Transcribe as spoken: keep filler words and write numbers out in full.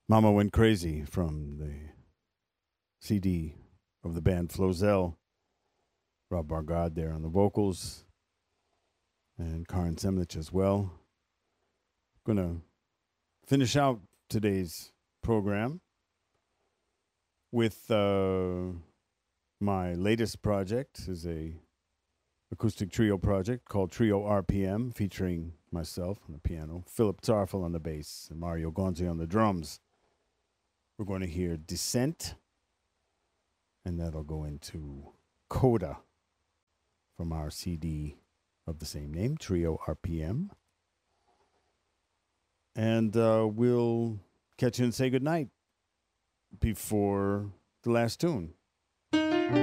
Mama Went Crazy from the C D of the band Flozell. Rob Bargard there on the vocals, and Karin Semlich as well. Going to finish out today's program with uh, my latest project. Is a acoustic trio project called Trio R P M, featuring myself on the piano, Philip Tarfel on the bass, and Mario Gonzi on the drums. We're going to hear Descent, and that'll go into Coda from our C D of the same name, Trio R P M. And uh, we'll catch you and say goodnight before the last tune.